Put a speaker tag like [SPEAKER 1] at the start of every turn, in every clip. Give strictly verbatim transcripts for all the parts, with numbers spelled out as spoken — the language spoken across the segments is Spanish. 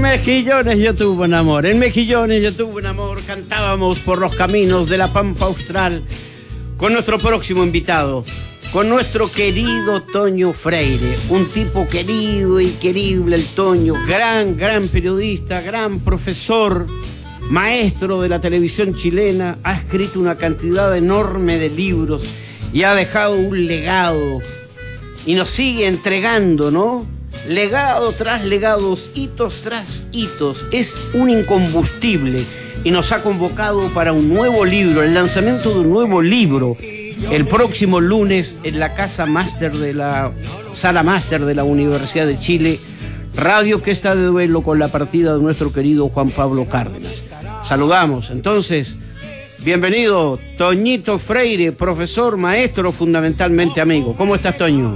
[SPEAKER 1] Mejillones yo tuve un amor, en Mejillones yo tuve un amor, cantábamos por los caminos de la Pampa Austral con nuestro próximo invitado, con nuestro querido Toño Freire, un tipo querido y querible el Toño, gran, gran periodista, gran profesor, maestro de la televisión chilena, ha escrito una cantidad enorme de libros y ha dejado un legado y nos sigue entregando, ¿no? Legado tras legados, hitos tras hitos, es un incombustible y nos ha convocado para un nuevo libro, el lanzamiento de un nuevo libro, el próximo lunes en la casa máster de la sala máster de la Universidad de Chile, radio que está de duelo con la partida de nuestro querido Juan Pablo Cárdenas. Saludamos, entonces, bienvenido Toñito Freire, profesor, maestro, fundamentalmente amigo. ¿Cómo estás, Toño?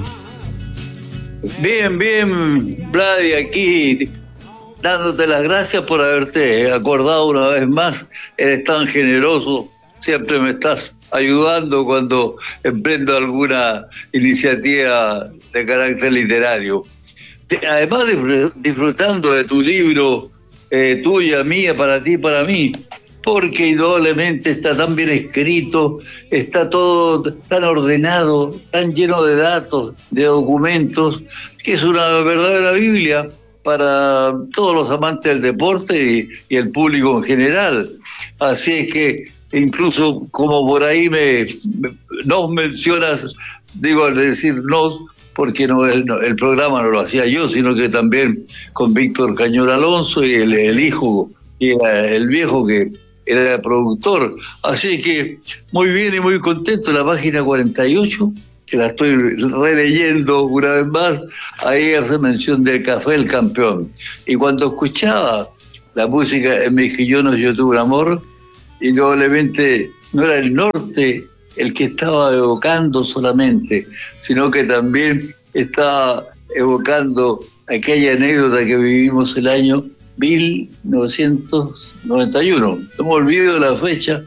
[SPEAKER 2] Bien, bien, Vladi, aquí dándote las gracias por haberte acordado una vez más. Eres tan generoso, siempre me estás ayudando cuando emprendo alguna iniciativa de carácter literario. Además, disfrutando de tu libro, eh, tuya, mía, para ti, para mí, porque indudablemente está tan bien escrito, está todo tan ordenado, tan lleno de datos, de documentos, que es una verdadera Biblia para todos los amantes del deporte y, y el público en general. Así es que incluso como por ahí me, me nos mencionas, digo al decir nos, porque no el, no, el programa no lo hacía yo, sino que también con Víctor Cañón Alonso y el, el hijo y el, el viejo que era el productor. Así que muy bien y muy contento. La página cuarenta y ocho, que la estoy releyendo una vez más, ahí hace mención del Café El Campeón. Y cuando escuchaba la música en Mejillones yo tuve un amor, indudablemente no era el norte el que estaba evocando solamente, sino que también estaba evocando aquella anécdota que vivimos el año mil novecientos noventa y uno. No me olvido de la fecha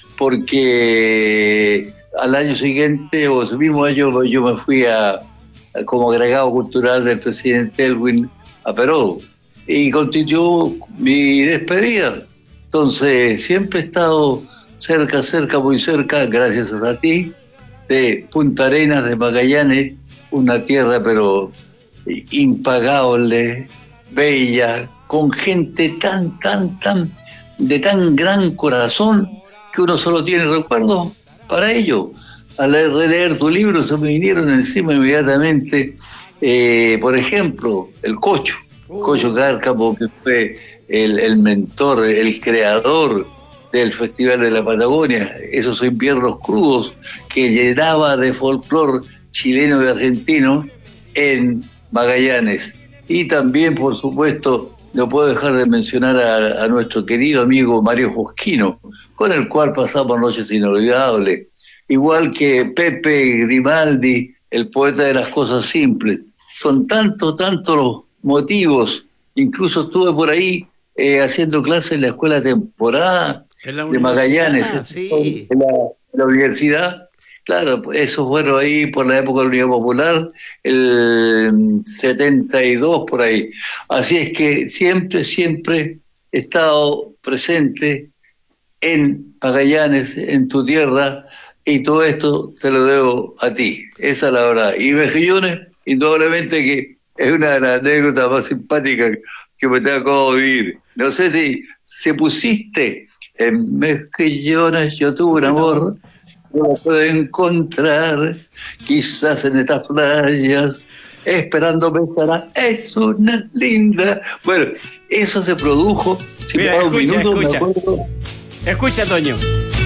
[SPEAKER 2] porque al año siguiente, o ese mismo año, yo me fui a, a como agregado cultural del presidente Elwin a Perú y constituyó mi despedida. Entonces siempre he estado cerca, cerca, muy cerca, gracias a ti, de Punta Arenas, de Magallanes, una tierra pero impagable, bella, con gente tan, tan, tan, de tan gran corazón que uno solo tiene recuerdos para ello. Al releer tu libro se me vinieron encima inmediatamente, eh, por ejemplo, el Cocho, Cocho Cárcamo, que fue el, el mentor, el creador del Festival de la Patagonia, esos inviernos crudos que llenaba de folclor chileno y argentino en Magallanes. Y también, por supuesto, no puedo dejar de mencionar a, a nuestro querido amigo Mario Fosquino, con el cual pasamos noches inolvidables. Igual que Pepe Grimaldi, el poeta de las cosas simples. Son tantos, tantos los motivos. Incluso estuve por ahí eh, haciendo clases en la escuela temporada de Magallanes, sí. en, la, en la universidad. Claro, eso fueron ahí por la época de la Unidad Popular, el setenta y dos por ahí. Así es que siempre, siempre he estado presente en Magallanes, en tu tierra, y todo esto te lo debo a ti. Esa es la verdad. Y Mejillones, indudablemente que es una de las anécdotas más simpáticas que me te acabo de vivir. No sé si, si pusiste en Mejillones yo tuve un amor, no lo puedo encontrar, quizás en estas playas, esperándome estará, es una linda. Bueno, eso se produjo. Si
[SPEAKER 1] Mira,
[SPEAKER 2] me da un
[SPEAKER 1] escucha,
[SPEAKER 2] minuto,
[SPEAKER 1] escucha.
[SPEAKER 2] me acuerdo.
[SPEAKER 1] Escucha, Toño.